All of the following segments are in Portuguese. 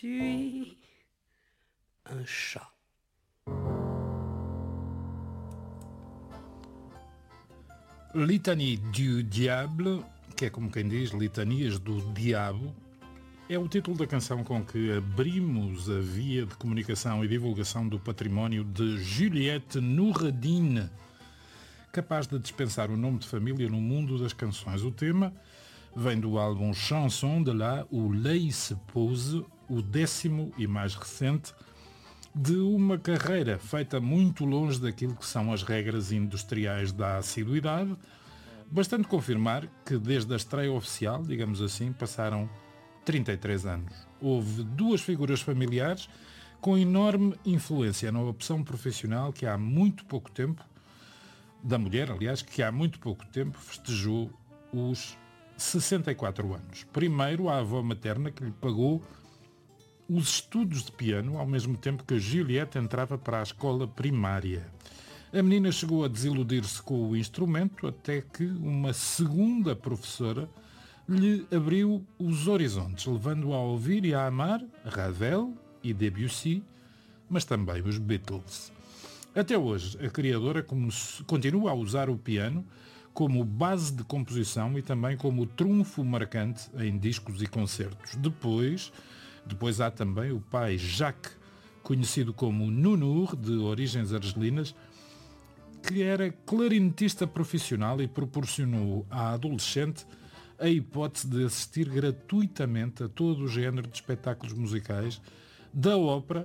suis un chat. Litanie du Diable, que é como quem diz, Litanias do Diabo, é o título da canção com que abrimos a via de comunicação e divulgação do património de Juliette Noureddine, capaz de dispensar o nome de família no mundo das canções. O tema vem do álbum Chanson de là où l'œil se pose, o 10º e mais recente, de uma carreira feita muito longe daquilo que são as regras industriais da assiduidade, bastante confirmar que desde a estreia oficial, digamos assim, passaram 33 anos. Houve duas figuras familiares com enorme influência na opção profissional que há muito pouco tempo, da mulher, aliás, que há muito pouco tempo festejou os 64 anos. Primeiro, a avó materna que lhe pagou os estudos de piano, ao mesmo tempo que a Juliette entrava para a escola primária. A menina chegou a desiludir-se com o instrumento até que uma segunda professora lhe abriu os horizontes, levando-a a ouvir e a amar Ravel e Debussy, mas também os Beatles. Até hoje, a criadora continua a usar o piano como base de composição e também como trunfo marcante em discos e concertos. Depois há também o pai Jacques, conhecido como Nounour, de origens argelinas, que era clarinetista profissional e proporcionou à adolescente a hipótese de assistir gratuitamente a todo o género de espetáculos musicais, da ópera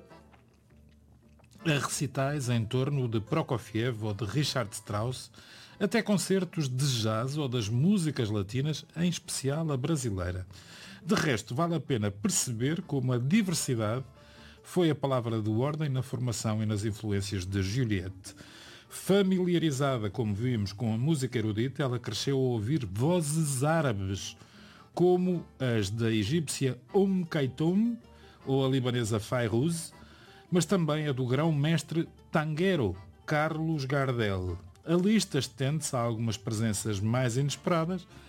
a recitais em torno de Prokofiev ou de Richard Strauss, até concertos de jazz ou das músicas latinas, em especial a brasileira. De resto, vale a pena perceber como a diversidade foi a palavra de ordem na formação e nas influências de Juliette. Familiarizada, como vimos, com a música erudita, ela cresceu a ouvir vozes árabes, como as da egípcia Kaitoum ou a libanesa Fayrouz, mas também a do grão-mestre tanguero Carlos Gardel. A lista estende-se a algumas presenças mais inesperadas,